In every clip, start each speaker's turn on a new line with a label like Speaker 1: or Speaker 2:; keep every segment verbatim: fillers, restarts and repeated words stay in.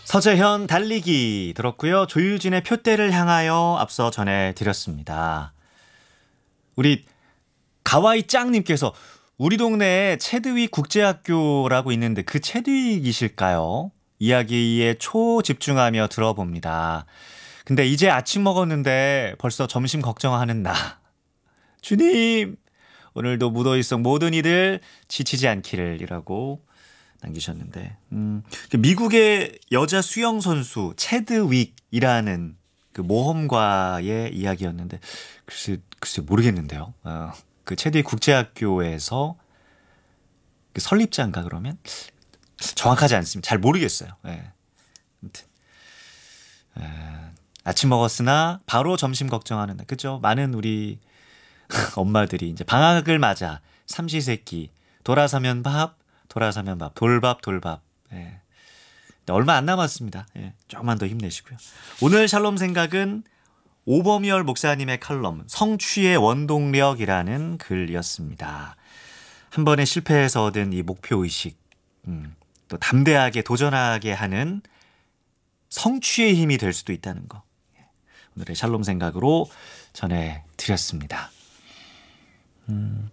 Speaker 1: 서재현 달리기 들었고요. 조유진의 표대를 향하여 앞서 전해드렸습니다. 우리 가와이 짱님께서 우리 동네에 체드윅 국제학교라고 있는데 그 체드윅이실까요? 이야기에 초집중하며 들어봅니다. 근데 이제 아침 먹었는데 벌써 점심 걱정하는 나. 주님, 오늘도 무더위 속 모든 이들 지치지 않기를 이라고 남기셨는데, 음, 미국의 여자 수영 선수 체드윅이라는 그 모험가의 이야기였는데, 글쎄, 글쎄 모르겠는데요. 어, 그 체드윅 국제학교에서 그 설립자인가 그러면 정확하지 않습니다. 잘 모르겠어요. 예. 아무튼 에, 아침 먹었으나 바로 점심 걱정하는 날, 그죠? 많은 우리 엄마들이 이제 방학을 맞아 삼시세끼 돌아서면 밥, 돌아서면 밥, 돌밥, 돌밥. 예. 얼마 안 남았습니다. 예. 조금만 더 힘내시고요. 오늘 샬롬 생각은 오범열 목사님의 칼럼 성취의 원동력이라는 글이었습니다. 한 번의 실패에서 얻은 이 목표의식, 음, 또 담대하게 도전하게 하는 성취의 힘이 될 수도 있다는 거. 오늘의 샬롬 생각으로 전해드렸습니다. 음.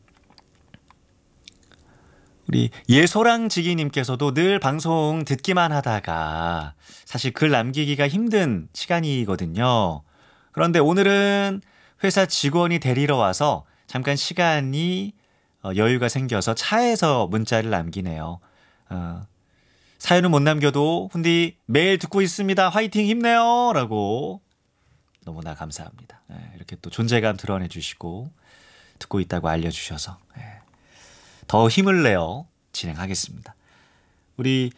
Speaker 1: 우리 예소랑지기님께서도 늘 방송 듣기만 하다가 사실 글 남기기가 힘든 시간이거든요. 그런데 오늘은 회사 직원이 데리러 와서 잠깐 시간이 여유가 생겨서 차에서 문자를 남기네요. 어, 사연은 못 남겨도 훈디 매일 듣고 있습니다. 화이팅 힘내요 라고 너무나 감사합니다. 네, 이렇게 또 존재감 드러내 주시고 듣고 있다고 알려주셔서 네, 더 힘을 내어 진행하겠습니다. 우리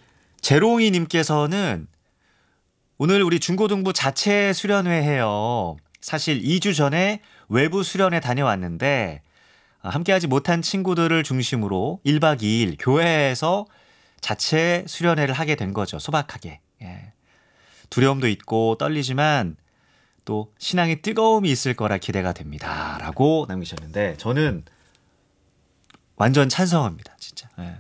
Speaker 1: 제롱이님께서는 오늘 우리 중고등부 자체 수련회 해요. 사실 이 주 전에 외부 수련회 다녀왔는데 함께하지 못한 친구들을 중심으로 일 박 이 일 교회에서 자체 수련회를 하게 된 거죠. 소박하게. 예. 두려움도 있고 떨리지만 또 신앙의 뜨거움이 있을 거라 기대가 됩니다. 라고 남기셨는데 저는 완전 찬성합니다. 진짜. 예.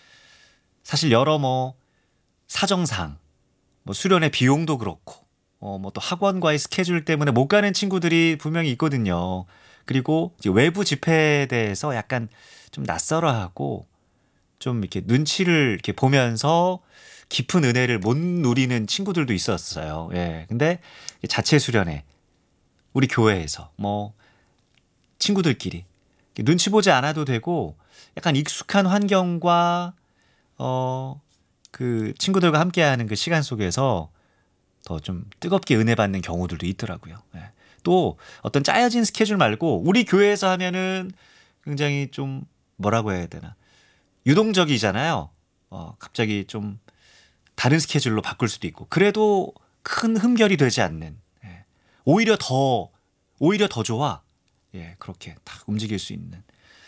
Speaker 1: 사실 여러 뭐 사정상 뭐 수련회 비용도 그렇고 어 뭐 또 학원과의 스케줄 때문에 못 가는 친구들이 분명히 있거든요. 그리고 이제 외부 집회에 대해서 약간 좀 낯설어하고 좀 이렇게 눈치를 이렇게 보면서 깊은 은혜를 못 누리는 친구들도 있었어요. 예. 근데 자체 수련회 우리 교회에서 뭐 친구들끼리 눈치 보지 않아도 되고 약간 익숙한 환경과 어 그 친구들과 함께하는 그 시간 속에서 더 좀 뜨겁게 은혜 받는 경우들도 있더라고요. 예. 또 어떤 짜여진 스케줄 말고 우리 교회에서 하면은 굉장히 좀 뭐라고 해야 되나 유동적이잖아요. 어, 갑자기 좀 다른 스케줄로 바꿀 수도 있고 그래도 큰 흠결이 되지 않는 예. 오히려 더 오히려 더 좋아. 예, 그렇게 딱 움직일 수 있는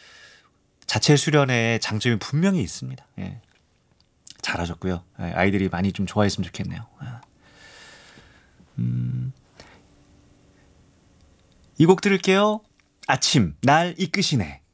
Speaker 1: 자체 수련회의 장점이 분명히 있습니다. 예. 잘하셨고요. 예, 아이들이 많이 좀 좋아했으면 좋겠네요. 음, 이 곡 들을게요. 아침 날 이끄시네.